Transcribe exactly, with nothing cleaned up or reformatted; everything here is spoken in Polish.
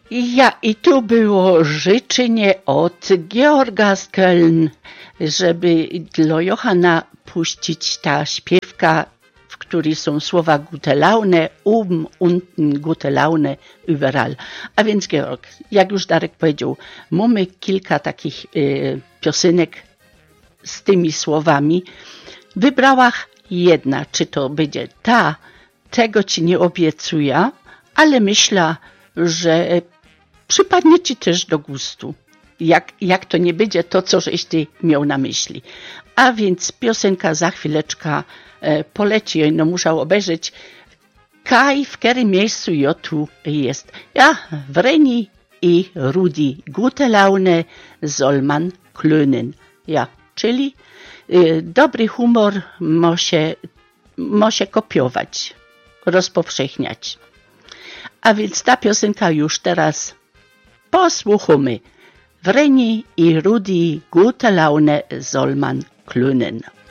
Ja, i tu było życzenie od Georga z Köln, żeby dla Johana puścić ta śpiewka, w której są słowa gute Laune, oben, unten, gute Laune, überall. A więc Georg, jak już Darek powiedział, mamy kilka takich y, piosenek z tymi słowami. Wybrałam jedna, czy to będzie ta, tego ci nie obiecuję, ale myślę, że przypadnie ci też do gustu. Jak, jak to nie będzie to, co żeś ty miał na myśli. A więc piosenka za chwileczkę e, poleci, no muszę obejrzeć, kaj w którym miejscu ja tu jest. Ja, Vreni i Rudi, gute Laune soll man klönen. Ja, czyli e, dobry humor ma się, ma się kopiować, rozpowszechniać. A więc ta piosenka już teraz posłuchamy. Vreni i Rudi, gute Laune soll man klönen.